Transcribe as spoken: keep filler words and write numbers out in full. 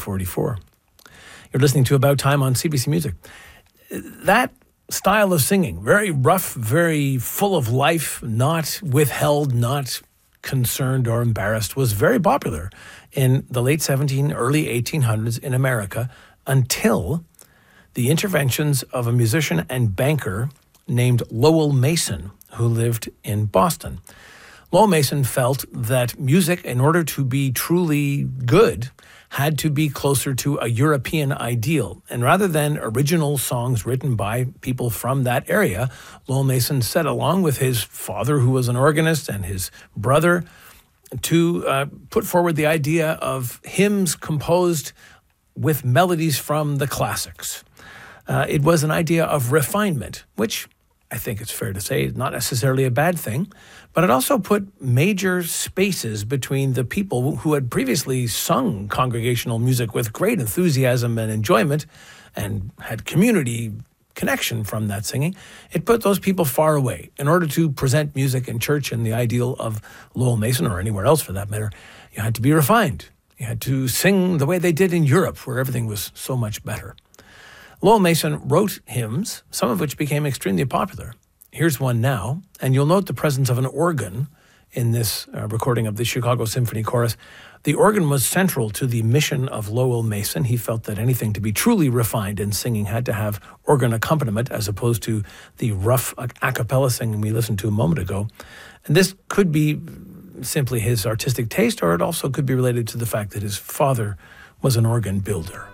forty-four. You're listening to About Time on C B C Music. That style of singing, very rough, very full of life, not withheld, not concerned or embarrassed, was very popular in the late seventeen, early eighteen hundreds in America until the interventions of a musician and banker named Lowell Mason, who lived in Boston. Lowell Mason felt that music, in order to be truly good, had to be closer to a European ideal. And rather than original songs written by people from that area, Lowell Mason set, along with his father, who was an organist, and his brother, to uh, put forward the idea of hymns composed with melodies from the classics. Uh, it was an idea of refinement, which I think it's fair to say is not necessarily a bad thing, but it also put major spaces between the people who had previously sung congregational music with great enthusiasm and enjoyment and had community connection from that singing. It put those people far away. In order to present music in church in the ideal of Lowell Mason, or anywhere else for that matter, you had to be refined. You had to sing the way they did in Europe, where everything was so much better. Lowell Mason wrote hymns, some of which became extremely popular. Here's one now, and you'll note the presence of an organ in this uh, recording of the Chicago Symphony Chorus. The organ was central to the mission of Lowell Mason. He felt that anything to be truly refined in singing had to have organ accompaniment, as opposed to the rough a cappella singing we listened to a moment ago. And this could be simply his artistic taste, or it also could be related to the fact that his father was an organ builder.